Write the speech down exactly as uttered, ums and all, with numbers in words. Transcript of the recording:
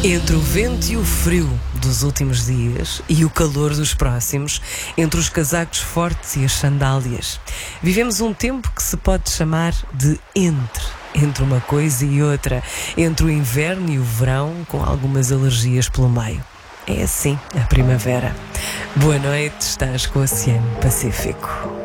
Entre o vento e o frio dos últimos dias e o calor dos próximos, entre os casacos fortes e as sandálias, vivemos um tempo que se pode chamar de entre. Entre uma coisa e outra, entre o inverno e o verão, com algumas alergias pelo meio. É assim a primavera. Boa noite, estás com o Oceano Pacífico.